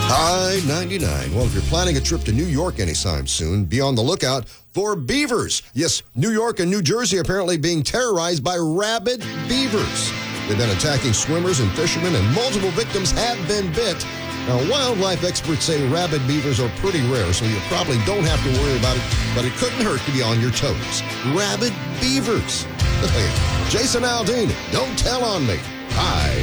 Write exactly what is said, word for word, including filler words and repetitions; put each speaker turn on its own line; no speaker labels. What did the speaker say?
I ninety-nine. Well, if you're planning a trip to New York anytime soon, be on the lookout for beavers. Yes, New York and New Jersey apparently being terrorized by rabid beavers. They've been attacking swimmers and fishermen, and multiple victims have been bit. Now, wildlife experts say rabid beavers are pretty rare, so you probably don't have to worry about it, but it couldn't hurt to be on your toes. Rabid beavers. Jason Aldean, don't tell on me. I